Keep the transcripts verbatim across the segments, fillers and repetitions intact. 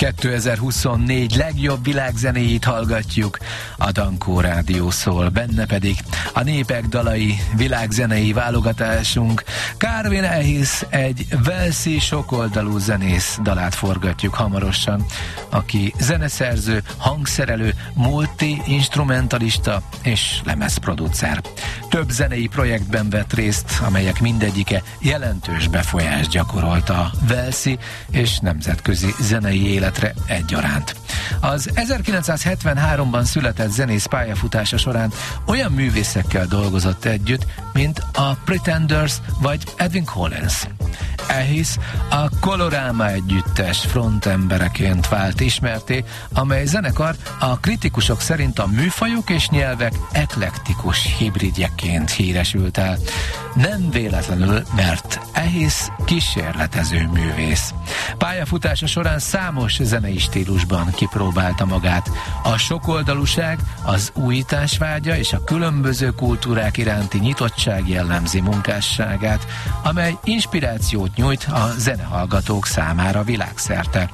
kétezer-huszonnégy legjobb világzenéit hallgatjuk, a Dankó Rádió szól, benne pedig a népek dalai világzenei válogatásunk. Calvin Harris, egy walesi sokoldalú zenész dalát forgatjuk hamarosan, aki zeneszerző, hangszerelő, multi-instrumentalista és lemezproducer. Több zenei projektben vett részt, amelyek mindegyike jelentős befolyást gyakorolt a walesi és nemzetközi zenei életre egyaránt. Az ezerkilencszázhetvenháromban született zenész pályafutása során olyan művészekkel dolgozott együtt, mint a Pretenders vagy Edwyn Collins. Harris a Colorama együttes frontembereként vált ismerté, amely zenekar a kritikusok szerint a műfajok és nyelvek eklektikus hibridjeként híresült el. Nem véletlenül, mert Harris kísérletező művész. Pályafutása során számos zenei stílusban kipróbálta magát. A sokoldalúság, az újítás vágya és a különböző kultúrák iránti nyitottság jellemzi munkásságát, amely inspirációt nyújt a zenehallgatók számára világszerte.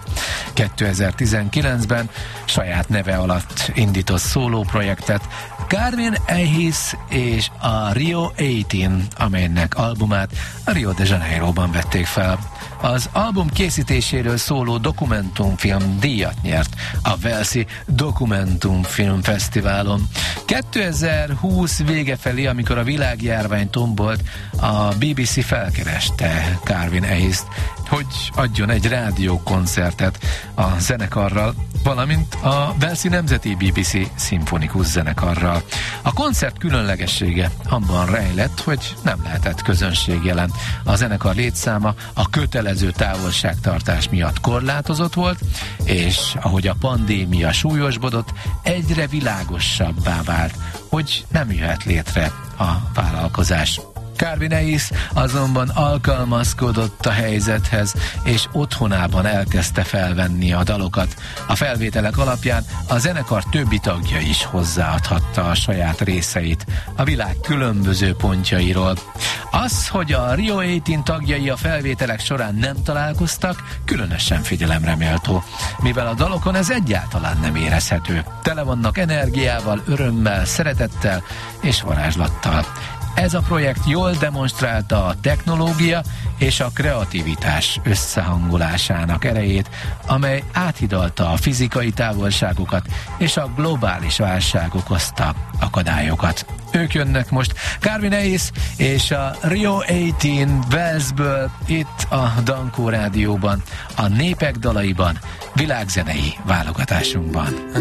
kétezer-tizenkilencben saját neve alatt indított szóló projektet Calvin Harris és a Rio tizennyolc, amelynek albumát a Rio de Janeiroban vették fel. Az album készítéséről szóló dokumentumfilm díjat nyert a walesi Dokumentumfilm Fesztiválon. kétezer-húsz vége felé, amikor a világjárvány tombolt, a bé bé cé felkereste Calvin Harrist, hogy adjon egy rádiókoncertet a zenekarral, valamint a walesi Nemzeti bé bé cé szimfonikus zenekarral. A koncert különlegessége abban rejlett, hogy nem lehetett közönség jelen. A zenekar létszáma a kötelező távolságtartás miatt korlátozott volt, és ahogy a pandémia súlyosbodott, egyre világosabbá vált, hogy nem jöhet létre a vállalkozás. Calvin Harris azonban alkalmazkodott a helyzethez, és otthonában elkezdte felvenni a dalokat. A felvételek alapján a zenekar többi tagja is hozzáadhatta a saját részeit a világ különböző pontjairól. Az, hogy a Rio tizennyolc tagjai a felvételek során nem találkoztak, különösen figyelemre méltó, mivel a dalokon ez egyáltalán nem érezhető. Tele vannak energiával, örömmel, szeretettel és varázslattal. Ez a projekt jól demonstrálta a technológia és a kreativitás összehangolásának erejét, amely áthidalta a fizikai távolságokat és a globális válság okozta akadályokat. Ők jönnek most, Calvin Harris és a Rio tizennyolc Walesből, itt a Dankó Rádióban, a népek dalaiban, világzenei válogatásunkban.